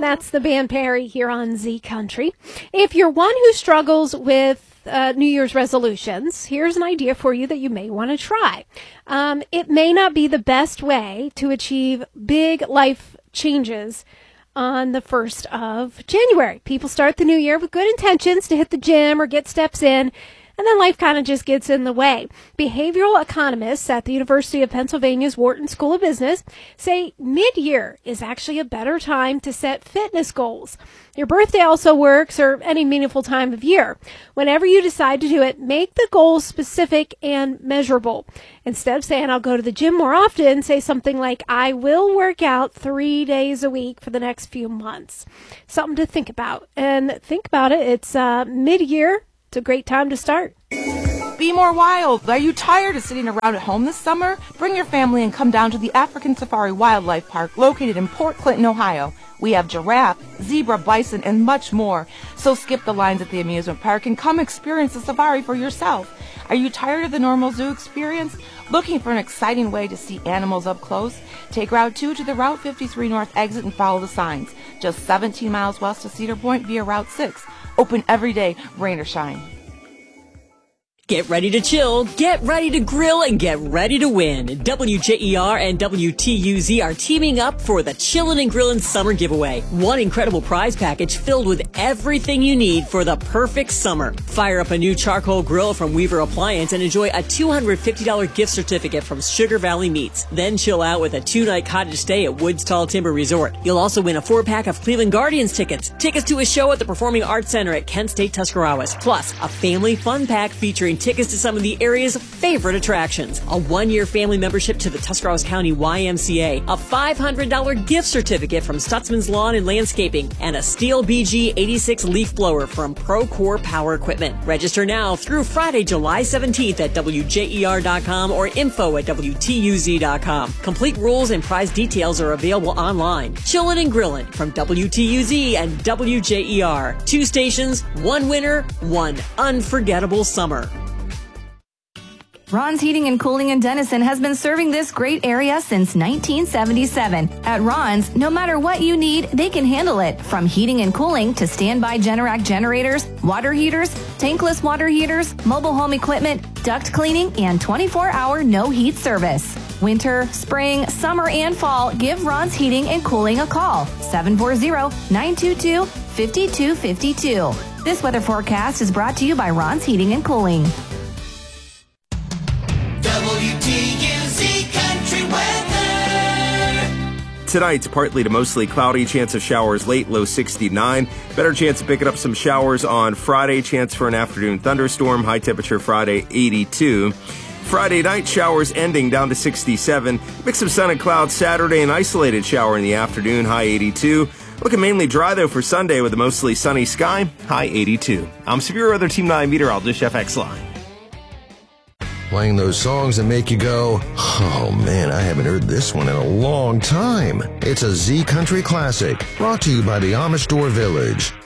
That's the band Perry here on Z Country. If you're one who struggles with New Year's resolutions, here's an idea for you that you may want to try. It may not be the best way to achieve big life changes on the 1st of January. People start the new year with good intentions to hit the gym or get steps in, and then life kind of just gets in the way. Behavioral economists at the University of Pennsylvania's Wharton School of Business say mid-year is actually a better time to set fitness goals. Your birthday also works, or any meaningful time of year. Whenever you decide to do it, make the goals specific and measurable. Instead of saying, I'll go to the gym more often, say something like, I will work out 3 days a week for the next few months. Something to think about. And think about it, it's mid-year. It's a great time to start. Be more wild. Are you tired of sitting around at home this summer? Bring your family and come down to the African Safari Wildlife Park located in Port Clinton, Ohio. We have giraffe, zebra, bison, and much more. So skip the lines at the amusement park and come experience the safari for yourself. Are you tired of the normal zoo experience? Looking for an exciting way to see animals up close? Take Route 2 to the Route 53 North exit and follow the signs. Just 17 miles west of Cedar Point via Route 6. Open every day, rain or shine. Get ready to chill, get ready to grill, and get ready to win. WJER and WTUZ are teaming up for the Chillin' and Grillin' Summer Giveaway. One incredible prize package filled with everything you need for the perfect summer. Fire up a new charcoal grill from Weaver Appliance and enjoy a $250 gift certificate from Sugar Valley Meats. Then chill out with a 2-night cottage stay at Woods Tall Timber Resort. You'll also win a 4-pack of Cleveland Guardians tickets, tickets to a show at the Performing Arts Center at Kent State Tuscarawas, plus a family fun pack featuring tickets to some of the area's favorite attractions, a 1-year family membership to the Tuscarawas County YMCA, a $500 gift certificate from Stutzman's Lawn and Landscaping, and a Steel BG 86 leaf blower from Procore Power Equipment. Register now through Friday, July 17th at WJER.com or info@WTUZ.com. Complete rules and prize details are available online. Chillin' and Grillin' from WTUZ and WJER. 2 stations, 1 winner, 1 unforgettable summer. Ron's Heating and Cooling in Denison has been serving this great area since 1977. At Ron's, no matter what you need, they can handle it. From heating and cooling to standby Generac generators, water heaters, tankless water heaters, mobile home equipment, duct cleaning, and 24-hour no-heat service. Winter, spring, summer, and fall, give Ron's Heating and Cooling a call. 740-922-5252. This weather forecast is brought to you by Ron's Heating and Cooling. WTUZ Country Weather. Tonight's partly to mostly cloudy, chance of showers late, low 69. Better chance of picking up some showers on Friday, chance for an afternoon thunderstorm, high temperature Friday, 82. Friday night, showers ending down to 67. Mix of sun and clouds Saturday, an isolated shower in the afternoon, high 82. Looking mainly dry, though, for Sunday with a mostly sunny sky, high 82. I'm Severe Weather Team 9 meteorologist FX Line. Playing those songs that make you go, oh man, I haven't heard this one in a long time. It's a Z Country classic, brought to you by the Amish Door Village.